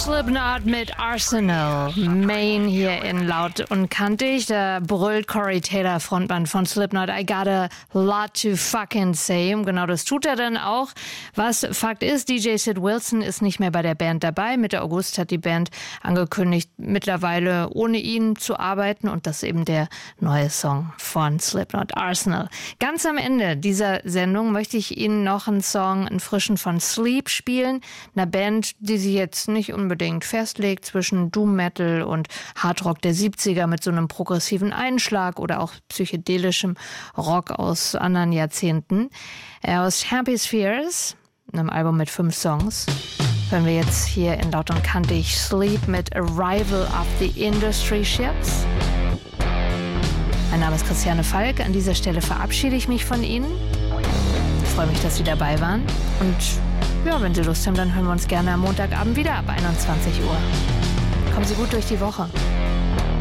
Slipknot mit Arsenal. Main hier in Laut und Kantig. Da brüllt Corey Taylor, Frontmann von Slipknot, I got a lot to fucking say. Und genau das tut er dann auch. Was Fakt ist, DJ Sid Wilson ist nicht mehr bei der Band dabei. Mitte August hat die Band angekündigt, mittlerweile ohne ihn zu arbeiten. Und das ist eben der neue Song von Slipknot, Arsenal. Ganz am Ende dieser Sendung möchte ich Ihnen noch einen frischen von Sleep spielen. Einer Band, die sich jetzt nicht unbedingt festlegt zwischen Doom Metal und Hardrock der 70er mit so einem progressiven Einschlag oder auch psychedelischem Rock aus anderen Jahrzehnten. Aus Happy Spheres, einem Album mit 5 Songs, hören wir jetzt hier in Laut und Kantig Sleep mit Arrival of the Industry Ships. Mein Name ist Christiane Falk. An dieser Stelle verabschiede ich mich von Ihnen. Ich freue mich, dass Sie dabei waren. Und ja, wenn Sie Lust haben, dann hören wir uns gerne am Montagabend wieder ab 21 Uhr. Kommen Sie gut durch die Woche.